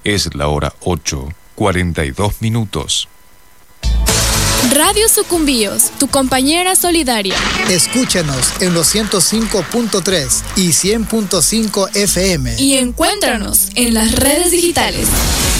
Es la hora 8:42. Radio Sucumbíos, tu compañera solidaria. Escúchanos en los 105.3 y 100.5 FM. Y encuéntranos en las redes digitales.